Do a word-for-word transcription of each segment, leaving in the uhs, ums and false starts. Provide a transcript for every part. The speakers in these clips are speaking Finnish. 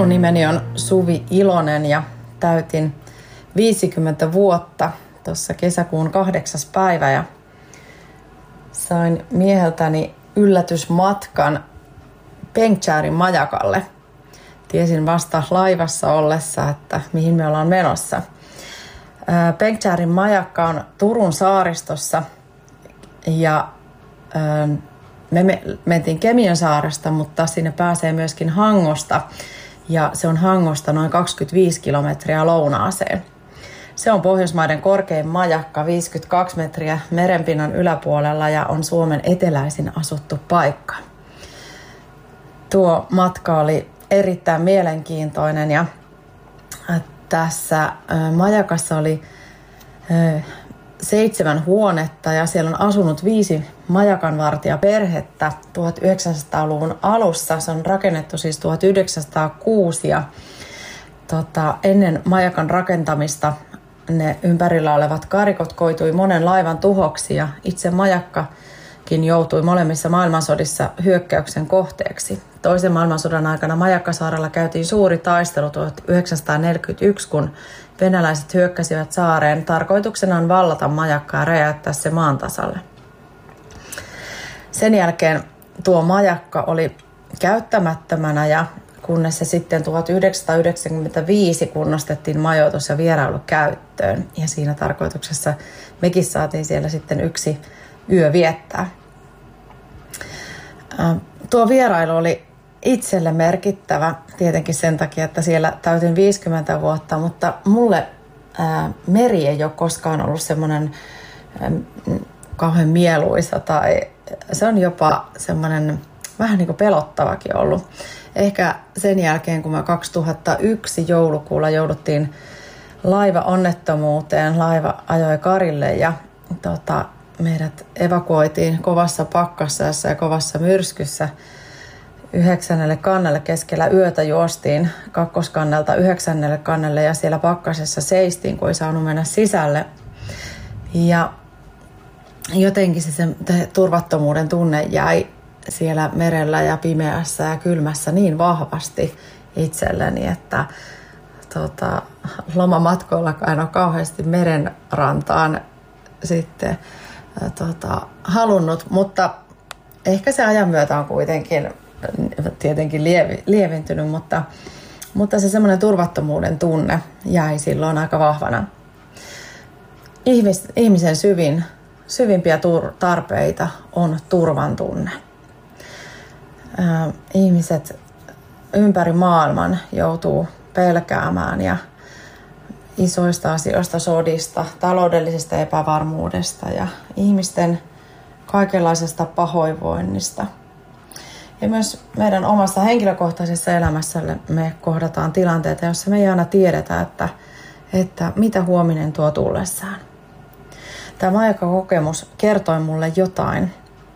Minun nimeni on Suvi Ilonen ja täytin viisikymmentä vuotta tuossa kesäkuun kahdeksas päivä ja sain mieheltäni yllätysmatkan Pengcharin majakalle. Tiesin vasta laivassa ollessa, että mihin me ollaan menossa. Pengcharin majakka on Turun saaristossa ja me mentiin Kemiönsaaresta, mutta sinne pääsee myöskin Hangosta ja se on Hangosta noin kaksikymmentäviisi kilometriä lounaaseen. Se on Pohjoismaiden korkein majakka, viisikymmentäkaksi metriä merenpinnan yläpuolella ja on Suomen eteläisin asuttu paikka. Tuo matka oli erittäin mielenkiintoinen ja tässä majakassa oli seitsemän huonetta ja siellä on asunut viisi majakanvartijaperhettä tuhatyhdeksänsataaluvun alussa. Se on rakennettu siis tuhatyhdeksänsataakuusi ja tota, ennen majakan rakentamista ne ympärillä olevat karikot koitui monen laivan tuhoksi ja itse majakkakin joutui molemmissa maailmansodissa hyökkäyksen kohteeksi. Toisen maailmansodan aikana Majakkasaarella käytiin suuri taistelu tuhatyhdeksänsataaneljäkymmentäyksi, kun venäläiset hyökkäsivät saareen. Tarkoituksena on vallata majakka ja räjäyttää se maan tasalle. Sen jälkeen tuo majakka oli käyttämättömänä ja kunnes se sitten tuhatyhdeksänsataayhdeksänkymmentäviisi kunnostettiin majoitus- ja vierailukäyttöön. Ja siinä tarkoituksessa mekin saatiin siellä sitten yksi yö viettää. Tuo vierailu oli itselle merkittävä tietenkin sen takia, että siellä täytin viisikymmentä vuotta, mutta mulle ää, meri ei ole koskaan ollut semmoinen ää, kauhean mieluisa tai se on jopa semmoinen vähän niin kuin pelottavakin ollut. Ehkä sen jälkeen, kun me kaksituhattayksi joulukuulla jouduttiin laivaonnettomuuteen, laiva ajoi karille ja tota, meidät evakuoitiin kovassa pakkasessa ja kovassa myrskyssä. Yhdeksännelle kannelle keskellä yötä juostiin kakkoskannelta yhdeksännelle kannelle ja siellä pakkasessa seistiin, kun ei saanut mennä sisälle. Ja jotenkin se, se turvattomuuden tunne jäi siellä merellä ja pimeässä ja kylmässä niin vahvasti itselleni, että tota, lomamatkoillakaan en ole kauheasti merenrantaan sitten tota, halunnut, mutta ehkä se ajan myötä on kuitenkin tietenkin lievi, lieventynyt, mutta, mutta se semmoinen turvattomuuden tunne jäi silloin aika vahvana. Ihmis, ihmisen syvin, syvimpiä tur, tarpeita on turvan tunne. Äh, ihmiset ympäri maailman joutuu pelkäämään ja isoista asioista, sodista, taloudellisesta epävarmuudesta ja ihmisten kaikenlaisesta pahoinvoinnista. Ja myös meidän omassa henkilökohtaisessa elämässä me kohdataan tilanteita, joissa me ei aina tiedetä, että, että mitä huominen tuo tullessaan. Tämä majakkakokemus kertoi mulle jotain.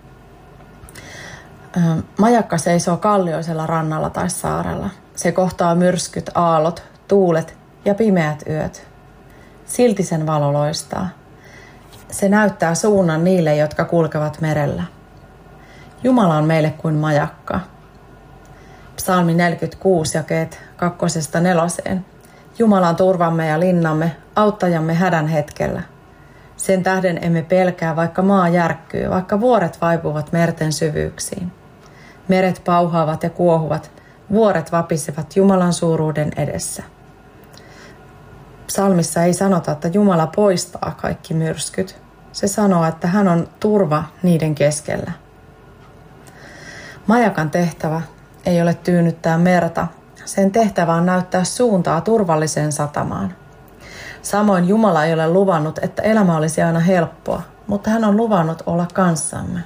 Majakka seisoo kallioisella rannalla tai saarella. Se kohtaa myrskyt, aallot, tuulet ja pimeät yöt. Silti sen valo loistaa. Se näyttää suunnan niille, jotka kulkevat merellä. Jumala on meille kuin majakka. Psalmi neljäkymmentäkuusi jakeet kakkosesta neloseen. Jumala on turvamme ja linnamme, auttajamme hädän hetkellä. Sen tähden emme pelkää, vaikka maa järkkyy, vaikka vuoret vaipuvat merten syvyyksiin. Meret pauhaavat ja kuohuvat, vuoret vapisevat Jumalan suuruuden edessä. Psalmissa ei sanota, että Jumala poistaa kaikki myrskyt. Se sanoo, että hän on turva niiden keskellä. Majakan tehtävä ei ole tyynnyttää merta. Sen tehtävä on näyttää suuntaa turvalliseen satamaan. Samoin Jumala ei ole luvannut, että elämä olisi aina helppoa, mutta hän on luvannut olla kanssamme.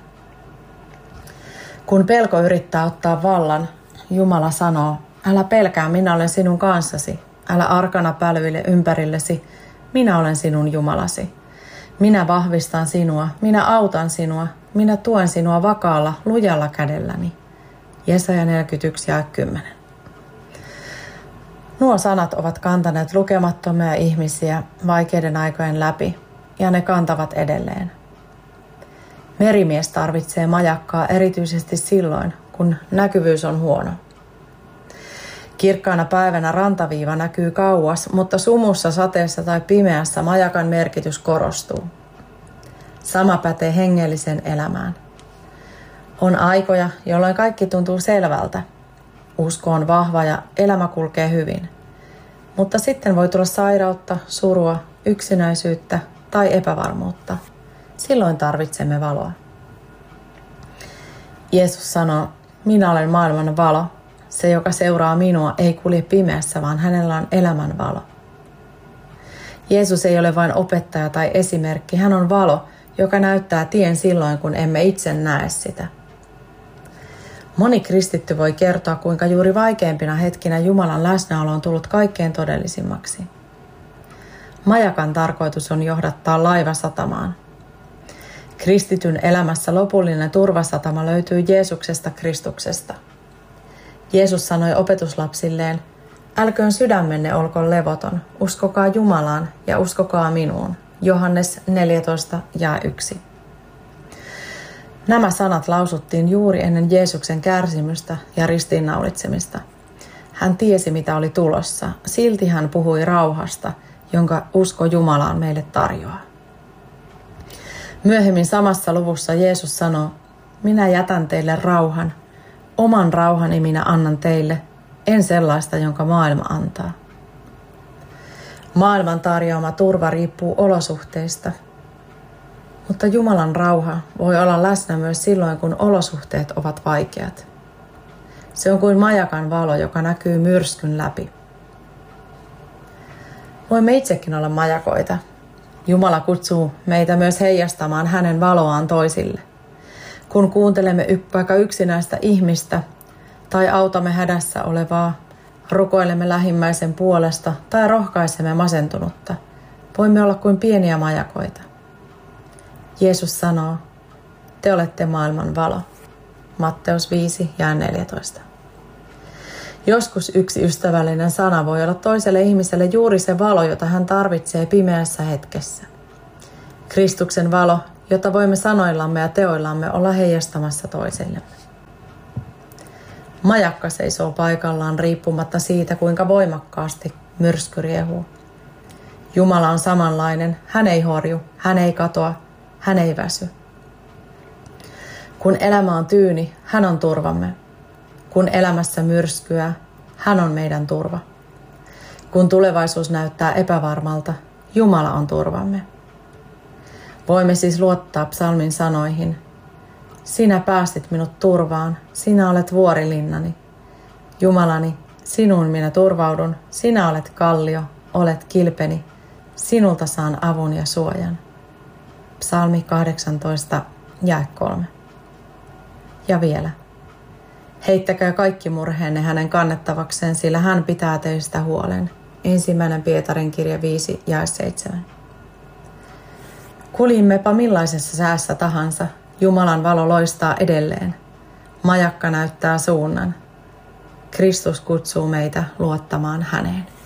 Kun pelko yrittää ottaa vallan, Jumala sanoo, älä pelkää, minä olen sinun kanssasi. Älä arkana pälville ympärillesi, minä olen sinun Jumalasi. Minä vahvistan sinua, minä autan sinua, minä tuen sinua vakaalla, lujalla kädelläni. Jesaja neljäkymmentäyksi ja kymmenen. Nuo sanat ovat kantaneet lukemattomia ihmisiä vaikeiden aikojen läpi, ja ne kantavat edelleen. Merimies tarvitsee majakkaa erityisesti silloin, kun näkyvyys on huono. Kirkkaana päivänä rantaviiva näkyy kauas, mutta sumussa, sateessa tai pimeässä majakan merkitys korostuu. Sama pätee hengelliseen elämään. On aikoja, jolloin kaikki tuntuu selvältä. Usko on vahva ja elämä kulkee hyvin. Mutta sitten voi tulla sairautta, surua, yksinäisyyttä tai epävarmuutta. Silloin tarvitsemme valoa. Jeesus sanoo, minä olen maailman valo. Se, joka seuraa minua, ei kulje pimeässä, vaan hänellä on elämän valo. Jeesus ei ole vain opettaja tai esimerkki. Hän on valo, joka näyttää tien silloin, kun emme itse näe sitä. Moni kristitty voi kertoa, kuinka juuri vaikeimpina hetkinä Jumalan läsnäolo on tullut kaikkein todellisimmaksi. Majakan tarkoitus on johdattaa laiva satamaan. Kristityn elämässä lopullinen turvasatama löytyy Jeesuksesta Kristuksesta. Jeesus sanoi opetuslapsilleen, älköön sydämenne olkoon levoton, uskokaa Jumalaan ja uskokaa minuun. Johannes neljätoista ja yksi. Nämä sanat lausuttiin juuri ennen Jeesuksen kärsimystä ja ristiinnaulitsemista. Hän tiesi, mitä oli tulossa. Silti hän puhui rauhasta, jonka usko Jumalaan meille tarjoaa. Myöhemmin samassa luvussa Jeesus sanoo, minä jätän teille rauhan. Oman rauhani minä annan teille, en sellaista, jonka maailma antaa. Maailman tarjoama turva riippuu olosuhteista, mutta Jumalan rauha voi olla läsnä myös silloin, kun olosuhteet ovat vaikeat. Se on kuin majakan valo, joka näkyy myrskyn läpi. Voimme itsekin olla majakoita. Jumala kutsuu meitä myös heijastamaan hänen valoaan toisille. Kun kuuntelemme vaikka yksinäistä ihmistä tai autamme hädässä olevaa, rukoilemme lähimmäisen puolesta tai rohkaisemme masentunutta, voimme olla kuin pieniä majakoita. Jeesus sanoo, te olette maailman valo. Matteus viisi ja neljätoista. Joskus yksi ystävällinen sana voi olla toiselle ihmiselle juuri se valo, jota hän tarvitsee pimeässä hetkessä. Kristuksen valo, jota voimme sanoillamme ja teoillamme olla heijastamassa toisillemme. Majakka seisoo paikallaan riippumatta siitä, kuinka voimakkaasti myrsky riehuu. Jumala on samanlainen, hän ei horju, hän ei katoa, hän ei väsy. Kun elämä on tyyni, hän on turvamme. Kun elämässä myrskyää, hän on meidän turva. Kun tulevaisuus näyttää epävarmalta, Jumala on turvamme. Voimme siis luottaa psalmin sanoihin. Sinä päästit minut turvaan, sinä olet vuorilinnani. Jumalani, sinuun minä turvaudun, sinä olet kallio, olet kilpeni, sinulta saan avun ja suojan. Psalmi kahdeksantoista, jae kolme. Ja vielä. Heittäkää kaikki murheenne hänen kannettavakseen, sillä hän pitää teistä huolen. Ensimmäinen Pietarin kirja viisi, jae seitsemän. Kuljimmepa millaisessa säässä tahansa, Jumalan valo loistaa edelleen. Majakka näyttää suunnan. Kristus kutsuu meitä luottamaan häneen.